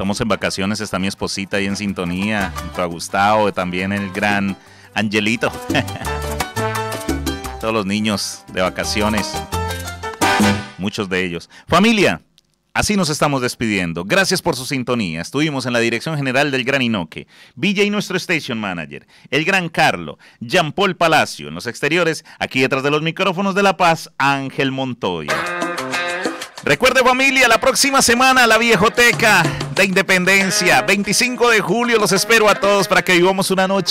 Estamos en vacaciones, está mi esposita ahí en sintonía, junto a Gustavo, también el gran Angelito. Todos los niños de vacaciones, muchos de ellos. Familia, así nos estamos despidiendo. Gracias por su sintonía. Estuvimos en la dirección general del Gran Inoque, Villa y nuestro station manager, el Gran Carlo, Jean Paul Palacio. En los exteriores, aquí detrás de los micrófonos de La Paz, Ángel Montoya. Recuerde, familia, la próxima semana la Viejoteca de Independencia, 25 de julio. Los espero a todos para que vivamos una noche